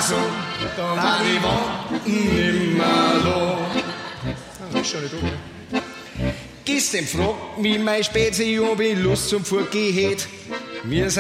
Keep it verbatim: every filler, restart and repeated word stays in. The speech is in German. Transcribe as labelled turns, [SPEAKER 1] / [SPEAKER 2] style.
[SPEAKER 1] so, da war die Wand nimmer lo. Das ist schon nicht okay. Gestern fragt mich mein Spezi, ob ich Lust zum Vorgehen hätt. Wir